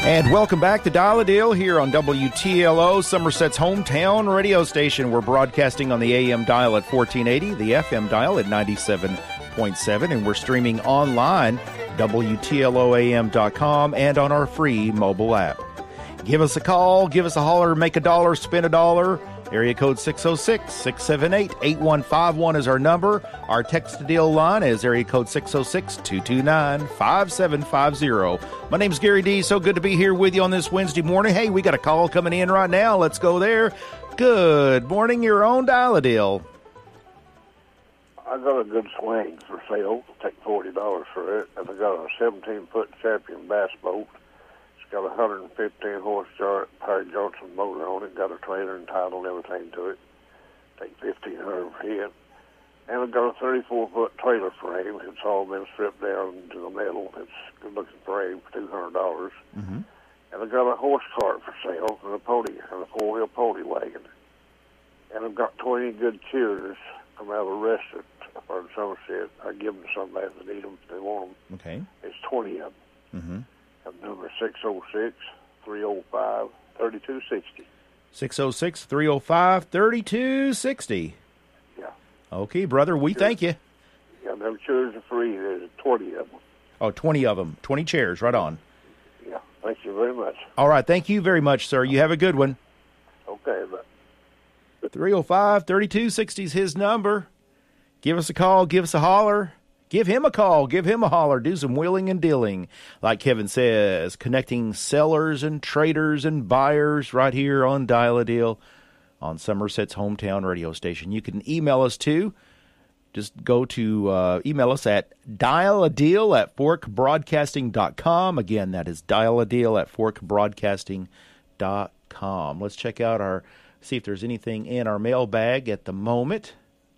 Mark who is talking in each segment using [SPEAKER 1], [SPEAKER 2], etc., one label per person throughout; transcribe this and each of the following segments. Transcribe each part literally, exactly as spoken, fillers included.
[SPEAKER 1] And welcome back to Dial a Deal here on W T L O, Somerset's hometown radio station. We're broadcasting on the A M dial at fourteen eighty, the F M dial at ninety-seven point seven, and we're streaming online, W T L O A M dot com, and on our free mobile app. Give us a call, give us a holler, make a dollar, spin a dollar. Area code six oh six, six seven eight, eight one five one is our number. Our text-to-deal line is area code six oh six, two two nine, five seven five zero. My name's Gary D. So good to be here with you on this Wednesday morning. Hey, we got a call coming in right now. Let's go there. Good morning, your own Dial-A-Deal.
[SPEAKER 2] I got a good swing for sale. Take forty dollars for it. And I got a seventeen-foot Champion bass boat. It's got a one hundred fifteen horsepower Perry Johnson motor on it. Got a trailer and title and everything to it. Take fifteen hundred dollars for it. And I got a thirty-four foot trailer frame. It's all been stripped down to the metal. It's a good-looking frame for two hundred dollars. Mm-hmm. And I got a horse cart for sale and a pony and a four-wheel pony wagon. And I've got twenty good cheerers from out of a restaurant or Somerset. I give them to somebody if they need them, if they want them.
[SPEAKER 1] Okay.
[SPEAKER 2] It's twenty of them.
[SPEAKER 1] Mm-hmm.
[SPEAKER 2] And number six oh six, three oh five, thirty-two sixty.
[SPEAKER 1] six oh six, three oh five, thirty-two sixty.
[SPEAKER 2] Yeah.
[SPEAKER 1] Okay, brother, we
[SPEAKER 2] Cheers.
[SPEAKER 1] Thank you.
[SPEAKER 2] Yeah, them chairs are free. There's twenty of them.
[SPEAKER 1] Oh, twenty of them. twenty chairs, right on.
[SPEAKER 2] Yeah, thank you very much.
[SPEAKER 1] All right, thank you very much, sir. You have a good one.
[SPEAKER 2] Okay, but
[SPEAKER 1] three oh five, thirty-two sixty is his number. Give us a call, give us a holler. Give him a call, give him a holler. Do some wheeling and dealing. Like Kevin says, connecting sellers and traders and buyers right here on Dial-A-Deal on Somerset's hometown radio station. You can email us too. Just go to uh, email us at dialadeal at fork broadcasting dot com. Again, that is dialadeal at fork broadcasting dot com. Let's check out our, see if there's anything in our mailbag at the moment.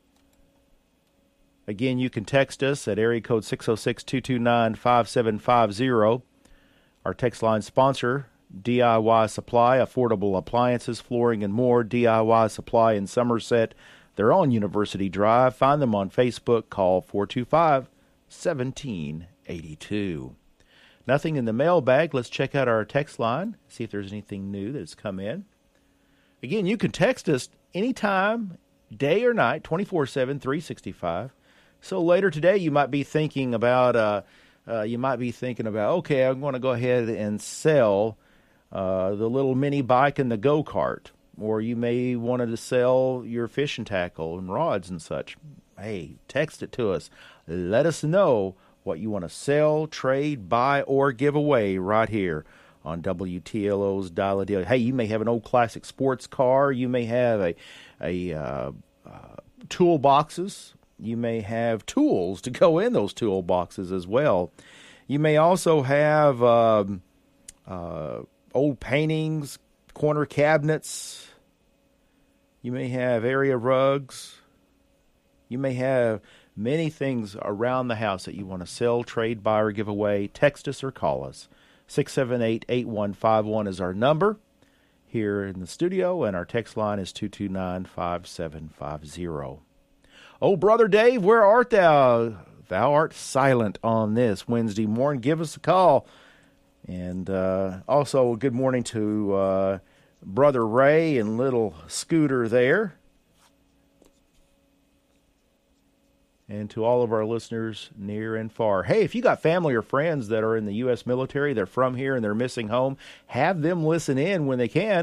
[SPEAKER 1] Again, you can text us at area code six oh six, two two nine, five seven five zero. Our text line sponsor, D I Y Supply, affordable appliances, flooring, and more. D I Y Supply in Somerset. They're on University Drive. Find them on Facebook. Call four two five, one seven eight two. Nothing in the mailbag. Let's check out our text line, see if there's anything new that's come in. Again, you can text us anytime, day or night, twenty-four seven, three sixty-five. So later today, you might be thinking about, uh, uh, you might be thinking about, okay, I'm going to go ahead and sell uh, the little mini bike and the go-kart. Or you may want to sell your fishing tackle and rods and such. Hey, text it to us. Let us know what you want to sell, trade, buy, or give away right here on W T L O's Dial-A-Deal. Hey, you may have an old classic sports car. You may have a, a uh, uh, toolboxes. You may have tools to go in those toolboxes as well. You may also have um, uh, old paintings, corner cabinets. You may have area rugs. You may have many things around the house that you want to sell, trade, buy, or give away. Text us or call us. six seven eight, eight one five one is our number here in the studio, and our text line is two two nine, five seven five zero. Oh, Brother Dave, where art thou? Thou art silent on this Wednesday morning. Give us a call. And uh, also, good morning to uh, Brother Ray and little Scooter there. And to all of our listeners near and far. Hey, if you got family or friends that are in the U S military, they're from here and they're missing home, have them listen in when they can.